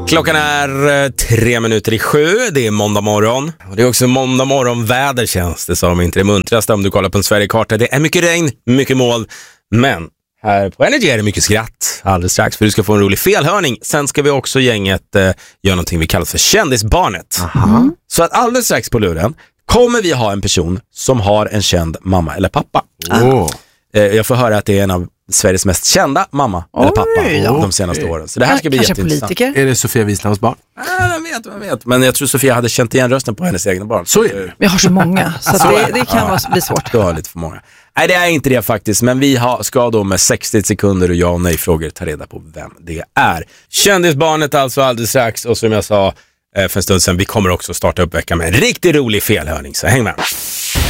Klockan är 6:03. Det är måndag morgon. Och det är också måndag morgon väder, känns det som. Inte det muntraste om du kollar på en Sverigekarta. Det är mycket regn, mycket moln. Men här på Energy är det mycket skratt alldeles strax, för du ska få en rolig felhörning. Sen ska vi också gänget göra någonting vi kallar för kändisbarnet. Så att alldeles strax på luren kommer vi ha en person som har en känd mamma eller pappa. Jag får höra att det är en av Sveriges mest kända mamma eller pappa de senaste åren. Så det här ska bli jätteintressant. Politiker. Är det Sofia Wislams barn? Jag vet. Men jag tror Sofia hade känt igen rösten på hennes egna barn. Så är det. Vi har så många, så att det kan bli svårt. Du har lite för många. Nej, det är inte det faktiskt. Men vi ska då med 60 sekunder och ja och nej-frågor ta reda på vem det är. Kändisbarnet alltså alldeles strax. Och som jag sa för en stund sedan, vi kommer också starta upp veckan med en riktigt rolig felhörning. Så häng med.